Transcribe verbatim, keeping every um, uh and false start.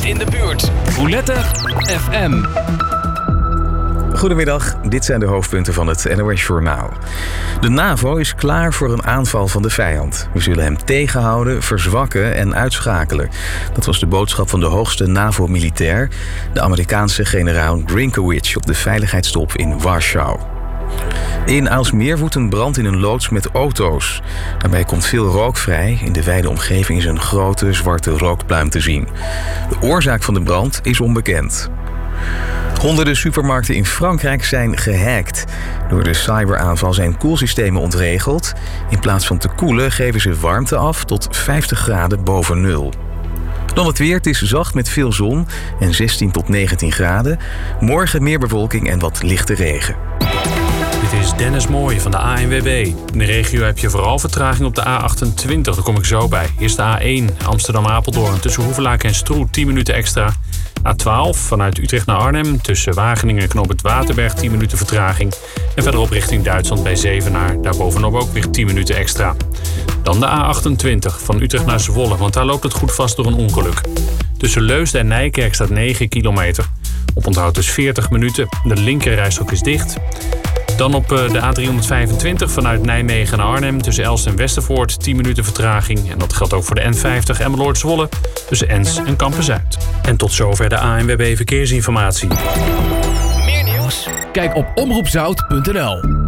dichtst in de buurt. Roulette F M. Goedemiddag, dit zijn de hoofdpunten van het N O S-journaal. De NAVO is klaar voor een aanval van de vijand. We zullen hem tegenhouden, verzwakken en uitschakelen. Dat was de boodschap van de hoogste NAVO-militair, de Amerikaanse generaal Grinkowitz, op de veiligheidstop in Warschau. In Aalsmeer woedt een brand in een loods met auto's. Daarbij komt veel rook vrij. In de wijde omgeving is een grote zwarte rookpluim te zien. De oorzaak van de brand is onbekend. Honderden supermarkten in Frankrijk zijn gehackt. Door de cyberaanval zijn koelsystemen ontregeld. In plaats van te koelen geven ze warmte af tot vijftig graden boven nul. Dan het weer. Het is zacht met veel zon en zestien tot negentien graden. Morgen meer bewolking en wat lichte regen. Dit is Dennis Mooij van de A N W B. In de regio heb je vooral vertraging op de A achtentwintig, daar kom ik zo bij. Hier is de A één Amsterdam-Apeldoorn tussen Hoevelaken en Stroe tien minuten extra. A twaalf vanuit Utrecht naar Arnhem tussen Wageningen en Knoop het Waterberg tien minuten vertraging. En verderop richting Duitsland bij Zevenaar, daarbovenop ook weer tien minuten extra. Dan de A achtentwintig van Utrecht naar Zwolle, want daar loopt het goed vast door een ongeluk. Tussen Leusden en Nijkerk staat negen kilometer. Oponthoud dus veertig minuten, de linkerrijstrook is dicht. Dan op de A driehonderdvijfentwintig vanuit Nijmegen naar Arnhem tussen Elst en Westervoort tien minuten vertraging. En dat geldt ook voor de N vijftig Emmeloord-Zwolle tussen Ens en Kampen-Zuid. En tot zover de A N W B Verkeersinformatie. Meer nieuws? Kijk op omroep zout punt n l.